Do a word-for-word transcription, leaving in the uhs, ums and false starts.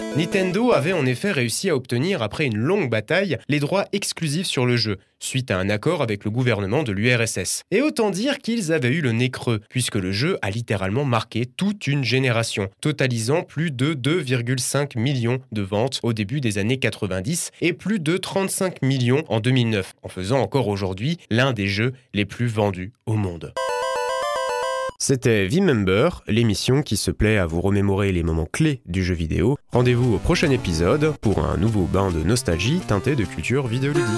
Nintendo avait en effet réussi à obtenir, après une longue bataille, les droits exclusifs sur le jeu, suite à un accord avec le gouvernement de l'U R S S. Et autant dire qu'ils avaient eu le nez creux, puisque le jeu a littéralement marqué toute une génération, totalisant plus de deux virgule cinq millions de ventes au début des années quatre-vingt-dix et plus de trente-cinq millions en deux mille neuf, en faisant encore aujourd'hui l'un des jeux les plus vendus au monde. C'était V-Member, l'émission qui se plaît à vous remémorer les moments clés du jeu vidéo. Rendez-vous au prochain épisode pour un nouveau bain de nostalgie teinté de culture vidéoludique.